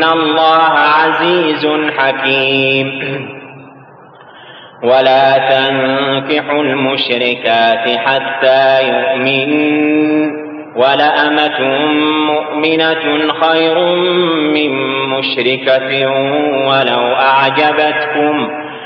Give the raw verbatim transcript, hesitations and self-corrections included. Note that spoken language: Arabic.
إن الله عزيز حكيم. ولا تنكحوا المشركات حتى يؤمنوا، ولأمة مؤمنة خير من مشركة ولو أعجبتكم،